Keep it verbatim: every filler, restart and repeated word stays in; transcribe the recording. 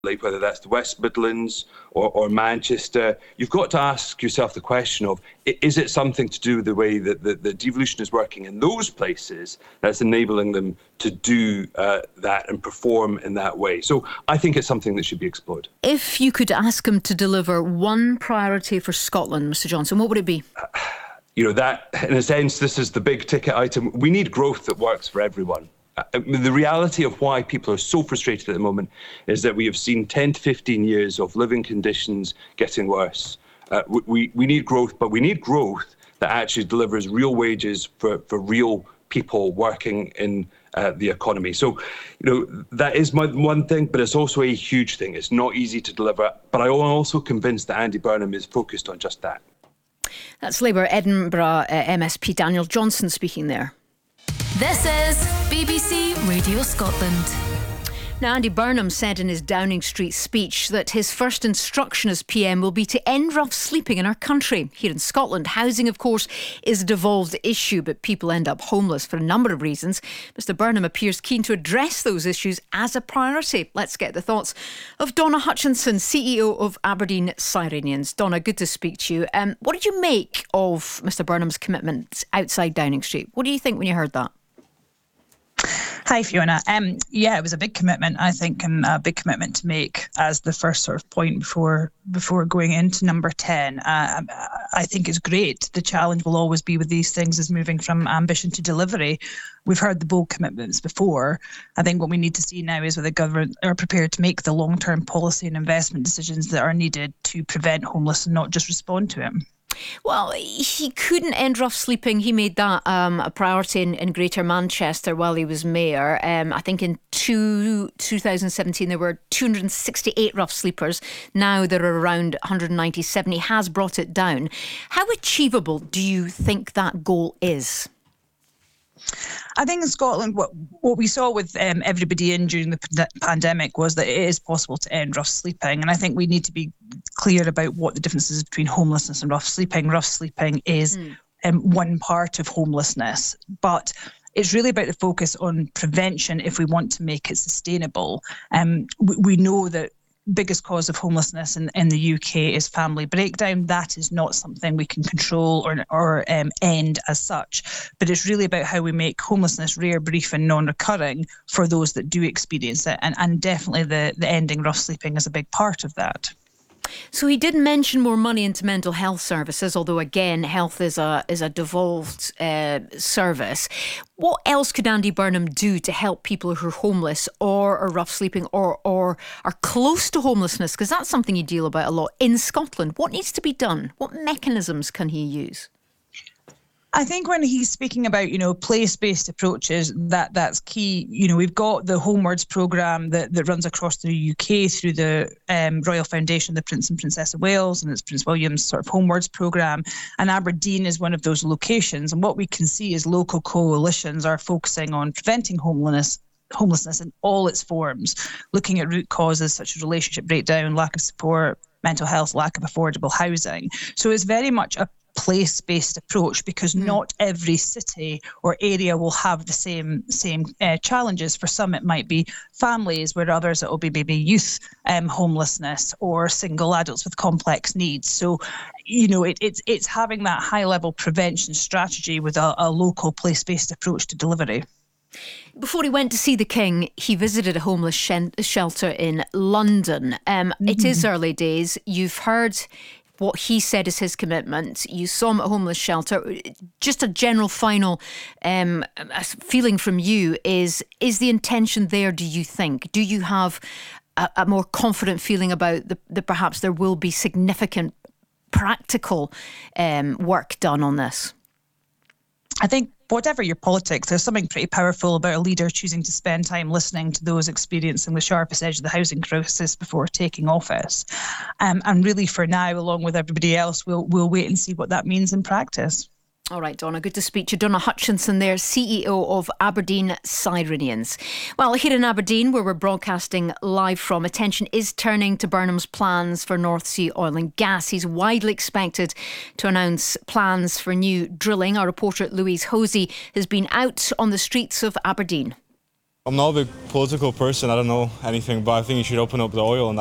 like whether that's the West Midlands or, or Manchester, you've got to ask yourself the question of, is it something to do with the way that the, the devolution is working in those places that's enabling them to do uh, that and perform in that way? So I think it's something that should be explored. If you could ask him to deliver one priority for Scotland, Mister Johnson, what would it be? Uh, you know, that, in a sense, this is the big ticket item. We need growth that works for everyone. The reality of why people are so frustrated at the moment is that we have seen ten to fifteen years of living conditions getting worse. Uh, we, we need growth, but we need growth that actually delivers real wages for, for real people working in uh, the economy. So, you know, that is my, one thing, but it's also a huge thing. It's not easy to deliver, but I'm also convinced that Andy Burnham is focused on just that. That's Labour Edinburgh uh, M S P Daniel Johnson speaking there. This is B B C Radio Scotland. Now, Andy Burnham said in his Downing Street speech that his first instruction as P M will be to end rough sleeping in our country. Here in Scotland, housing, of course, is a devolved issue, but people end up homeless for a number of reasons. Mister Burnham appears keen to address those issues as a priority. Let's get the thoughts of Donna Hutchinson, C E O of Aberdeen Cyrenians. Donna, good to speak to you. Um, what did you make of Mister Burnham's commitment outside Downing Street? What do you think when you heard that? Hi, Fiona. Um, yeah, it was a big commitment, I think, and a big commitment to make as the first sort of point before before going into number ten. Uh, I think it's great. The challenge will always be with these things is moving from ambition to delivery. We've heard the bold commitments before. I think what we need to see now is whether the government are prepared to make the long-term policy and investment decisions that are needed to prevent homelessness and not just respond to it. Well, he couldn't end rough sleeping. He made that um, a priority in, in Greater Manchester while he was mayor. Um, I think in two, twenty seventeen there were two hundred sixty-eight rough sleepers. Now there are around one hundred ninety-seven. He has brought it down. How achievable do you think that goal is? I think in Scotland, what what we saw with um, everybody in during the p- pandemic was that it is possible to end rough sleeping. And I think we need to be clear about what the difference is between homelessness and rough sleeping. Rough sleeping is mm. um, one part of homelessness, but it's really about the focus on prevention if we want to make it sustainable. Um, we, we know that biggest cause of homelessness in, in the U K is family breakdown. That is not something we can control or or um, end as such. But it's really about how we make homelessness rare, brief and non-recurring for those that do experience it. And, and definitely the, the ending rough sleeping is a big part of that. So he did mention more money into mental health services, although again, health is a is a devolved uh, service. What else could Andy Burnham do to help people who are homeless or are rough sleeping or, or are close to homelessness? Because that's something you deal about a lot in Scotland. What needs to be done? What mechanisms can he use? I think when he's speaking about, you know, place-based approaches, that that's key. You know, we've got the Homewards programme that, that runs across the U K through the um, Royal Foundation, the Prince and Princess of Wales, and it's Prince William's sort of Homewards programme. And Aberdeen is one of those locations. And what we can see is local coalitions are focusing on preventing homelessness homelessness in all its forms, looking at root causes such as relationship breakdown, lack of support, mental health, lack of affordable housing. So it's very much a place-based approach because mm. not every city or area will have the same same uh, challenges. For some it might be families, where others it will be maybe youth um, homelessness or single adults with complex needs. So, you know, it, it's it's having that high-level prevention strategy with a, a local place-based approach to delivery. Before he went to see the King, he visited a homeless sh- shelter in London. Um, mm-hmm. It is early days. You've heard what he said is his commitment. You saw him at a homeless shelter. Just a general final um, feeling from you is, is the intention there, do you think? Do you have a, a more confident feeling about the, the perhaps there will be significant practical um, work done on this? I think whatever your politics, there's something pretty powerful about a leader choosing to spend time listening to those experiencing the sharpest edge of the housing crisis before taking office. Um, and really for now, along with everybody else, we'll we'll wait and see what that means in practice. All right, Donna, good to speak to you. Donna Hutchinson there, C E O of Aberdeen Cyrenians. Well, here in Aberdeen, where we're broadcasting live from, attention is turning to Burnham's plans for North Sea oil and gas. He's widely expected to announce plans for new drilling. Our reporter Louise Hosey has been out on the streets of Aberdeen. I'm not a big political person, I don't know anything, but I think you should open up the oil and